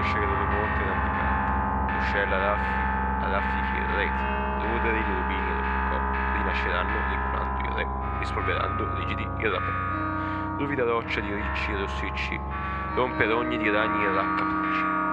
crescere dalle monte rampicate, l'uscello a raffiche e reti, le ruderi, i rubini e le coppe rinasceranno rinculando il re, rispolverando rigidi il rapè. Ruvida roccia di ricci e rossicci rompe rogne di ragni e raccapricci.